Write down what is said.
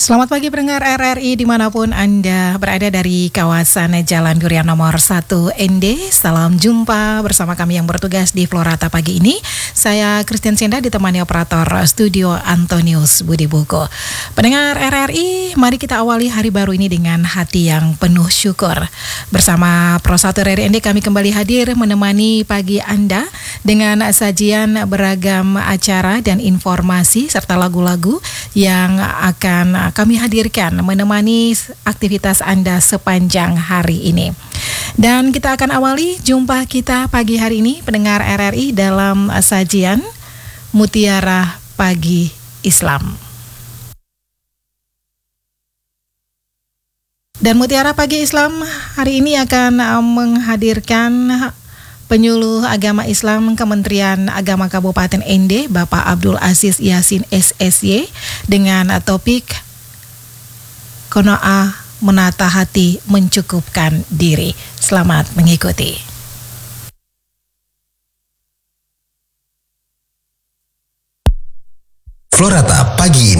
Selamat pagi pendengar RRI dimanapun Anda berada dari kawasan Jalan Durian nomor 1 ND. Salam jumpa bersama kami yang bertugas di Florata pagi ini. Saya Christian Senda ditemani operator studio Antonius Budi Buko. Pendengar RRI, mari kita awali hari baru ini dengan hati yang penuh syukur. Bersama Pro 1 RRI ND kami kembali hadir menemani pagi Anda dengan sajian beragam acara dan informasi serta lagu-lagu yang akan kami hadirkan menemani aktivitas Anda sepanjang hari ini. Dan kita akan awali jumpa kita pagi hari ini pendengar RRI dalam sajian Mutiara Pagi Islam. Dan Mutiara Pagi Islam hari ini akan menghadirkan Penyuluh Agama Islam Kementerian Agama Kabupaten ND, Bapak Abdul Aziz Yasin SSY, dengan topik Qanaah menata hati mencukupkan diri. Selamat mengikuti. Florata pagi ini.